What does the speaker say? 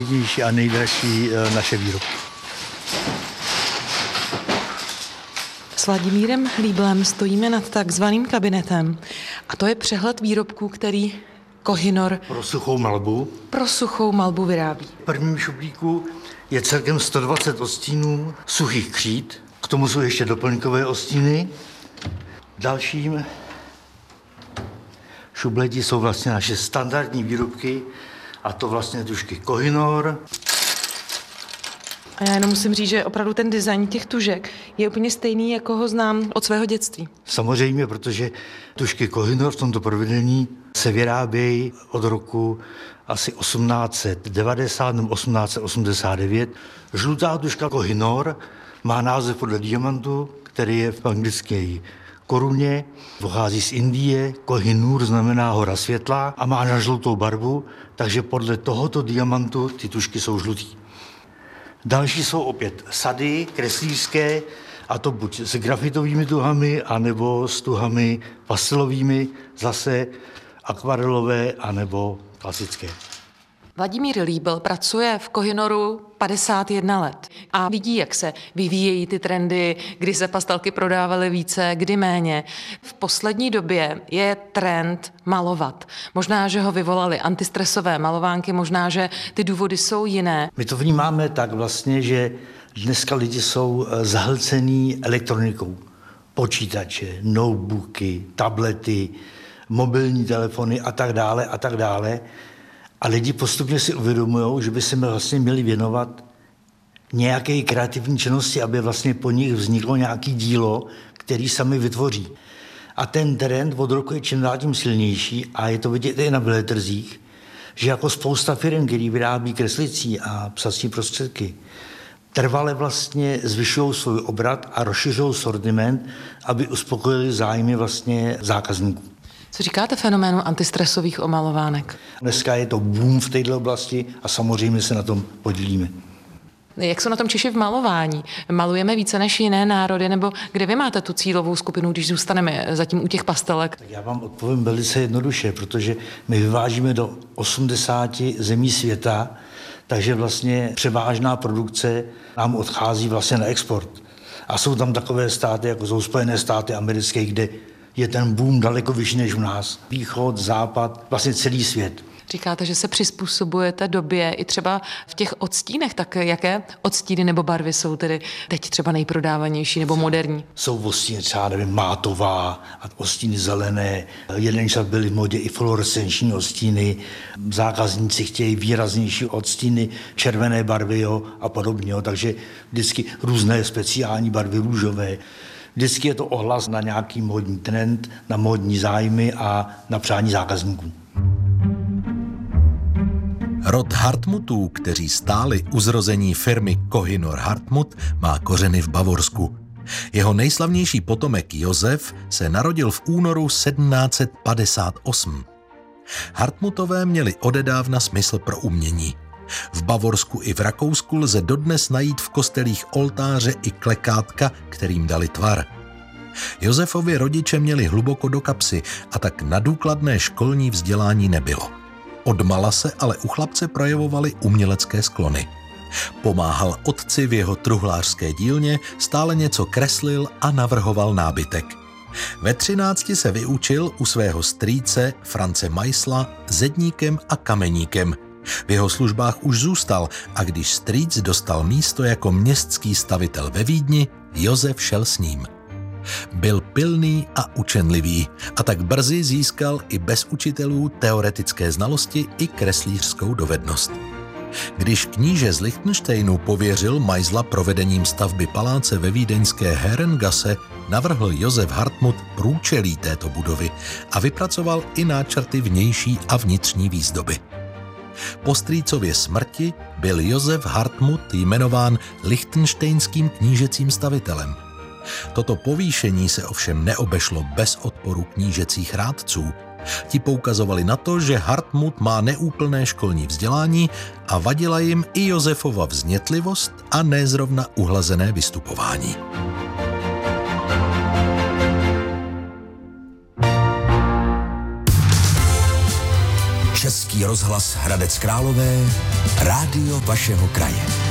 Nejdější a nejdražší naše výrobky. S Vladimírem Líblem stojíme nad takzvaným kabinetem a to je přehled výrobků, který Kohinor pro suchou malbu vyrábí. V prvním šuplíku je celkem 120 odstínů suchých křít, k tomu jsou ještě doplňkové odstíny. V dalším šupleti jsou vlastně naše standardní výrobky, a to vlastně tužky Kohinor. A já jenom musím říct, že opravdu ten design těch tužek je úplně stejný, jako ho znám od svého dětství. Samozřejmě, protože tužky Kohinor v tomto provedení se vyrábějí od roku asi 1890 nebo 1889. Žlutá tužka Kohinor má název podle diamantu, který je v anglické koruně, pochází z Indie, Kohinur znamená hora světla a má na žlutou barvu, takže podle tohoto diamantu ty tužky jsou žlutý. Další jsou opět sady kreslířské, a to buď s grafitovými tuhami, anebo s tuhami pastelovými, zase akvarelové, anebo klasické. Vladimír Líbl pracuje v Kohinoru 51 let a vidí, jak se vyvíjejí ty trendy, kdy se pastelky prodávaly více, kdy méně. V poslední době je trend malovat. Možná, že ho vyvolaly antistresové malovánky, možná, že ty důvody jsou jiné. My to vnímáme tak vlastně, že dneska lidi jsou zahlcený elektronikou. Počítače, notebooky, tablety, mobilní telefony a tak dále a tak dále. A lidi postupně si uvědomují, že by se vlastně měli věnovat nějaké kreativní činnosti, aby vlastně po nich vzniklo nějaké dílo, který sami vytvoří. A ten trend od roku je čím dál tím silnější a je to vidět i na veletrzích, že jako spousta firm, který vyrábí kreslicí a psací prostředky, trvale vlastně zvyšují svůj obrat a rozšiřují sortiment, aby uspokojili zájmy vlastně zákazníků. Co říkáte fenoménu antistresových omalovánek? Dneska je to boom v této oblasti a samozřejmě se na tom podílíme. Jak jsou na tom Češi v malování? Malujeme více než jiné národy, nebo kde vy máte tu cílovou skupinu, když zůstaneme zatím u těch pastelek? Tak já vám odpovím velice jednoduše, protože my vyvážíme do 80 zemí světa, takže vlastně převážná produkce nám odchází vlastně na export. A jsou tam takové státy, jako jsou Spojené státy americké, kde je ten boom daleko vyšší než u nás. Východ, západ, vlastně celý svět. Říkáte, že se přizpůsobujete době i třeba v těch odstínech, tak jaké odstíny nebo barvy jsou tedy teď třeba nejprodávanější nebo moderní? Jsou odstíny třeba, nevím, mátová a odstíny zelené. Jeden čas byly v modě i fluorescenční odstíny. Zákazníci chtějí výraznější odstíny, červené barvy, jo, a podobně. Jo. Takže vždycky různé speciální barvy růžové. Vždycky je to ohlas na nějaký módní trend, na módní zájmy a na přání zákazníků. Rod Hartmutů, kteří stáli u zrození firmy Kohinor Hartmut, má kořeny v Bavorsku. Jeho nejslavnější potomek Josef se narodil v únoru 1758. Hartmutové měli odedávna smysl pro umění. V Bavorsku i v Rakousku lze dodnes najít v kostelích oltáře i klekátka, kterým dali tvar. Josefovi rodiče měli hluboko do kapsy a tak na důkladné školní vzdělání nebylo. Odmala se ale u chlapce projevovaly umělecké sklony. Pomáhal otci v jeho truhlářské dílně, stále něco kreslil a navrhoval nábytek. Ve 13 se vyučil u svého strýce France Meissla zedníkem a kameníkem. V jeho službách už zůstal a když strýc dostal místo jako městský stavitel ve Vídni, Josef šel s ním. Byl pilný a učenlivý a tak brzy získal i bez učitelů teoretické znalosti i kreslířskou dovednost. Když kníže z Lichtensteinu pověřil Meissla provedením stavby paláce ve vídeňské Herrengasse, navrhl Josef Hartmut průčelí této budovy a vypracoval i náčrty vnější a vnitřní výzdoby. Po strýcově smrti byl Josef Hartmut jmenován lichtenštejnským knížecím stavitelem. Toto povýšení se ovšem neobešlo bez odporu knížecích rádců. Ti poukazovali na to, že Hartmut má neúplné školní vzdělání a vadila jim i Josefova vznětlivost a nezrovna uhlazené vystupování. Český rozhlas Hradec Králové, rádio vašeho kraje.